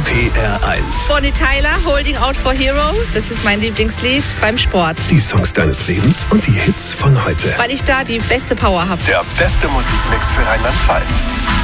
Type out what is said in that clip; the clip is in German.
PR1. Bonnie Tyler, Holding Out for Hero. Das ist mein Lieblingslied beim Sport. Die Songs deines Lebens und die Hits von heute. Weil ich da die beste Power habe. Der beste Musikmix für Rheinland-Pfalz.